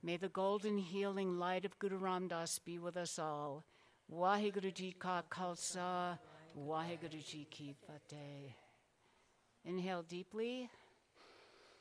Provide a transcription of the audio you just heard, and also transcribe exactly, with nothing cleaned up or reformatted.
May the golden healing light of Guru Ram Das be with us all. Waheguru Ji Ka Khalsa, Waheguru Ji Ki Fateh. Inhale deeply.